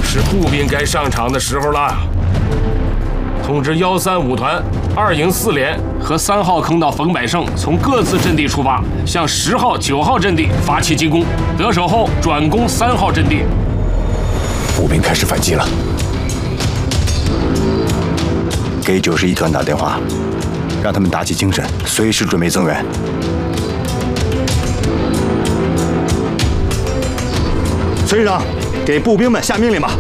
是步兵该上场的时候了。通知135团2营4连和3号坑道冯百胜从各自阵地出发，向10号、9号阵地发起进攻。得手后转攻3号阵地。 步兵开始反击了，给91团打电话，让他们打起精神，随时准备增援。 孙师长，给步兵们下命令吧。